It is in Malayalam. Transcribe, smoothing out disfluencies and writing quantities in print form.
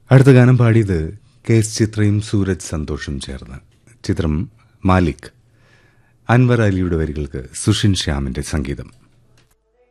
അടുത്ത ഗാനം പാടിയത് കെ എസ് ചിത്രയും സൂരജ് സന്തോഷും ചേർന്ന്. ചിത്രം മാലിക്. അൻവർ അലിയുടെ വരികൾക്ക് സുഷിൻ ശ്യാമിന്റെ സംഗീതം.